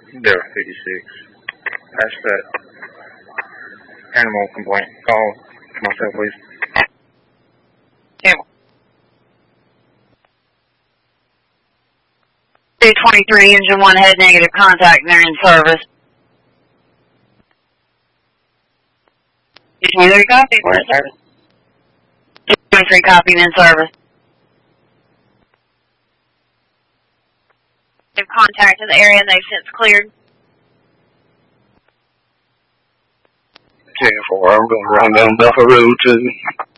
There, 56. That's that animal complaint. Call myself, please. Table. 223, engine 1 head negative contact, and they're in service. 223 copy, we're in service. 223 copy, in service. They've contacted the area and they've since cleared. 10-4, I'm going to run down Buffalo Road too.